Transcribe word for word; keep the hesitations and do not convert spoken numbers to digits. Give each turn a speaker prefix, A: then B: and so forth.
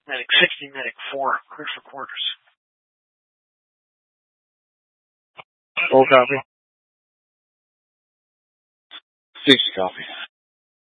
A: Medic sixty, Medic four, clear for quarters.
B: Full copy.
C: sixty copy.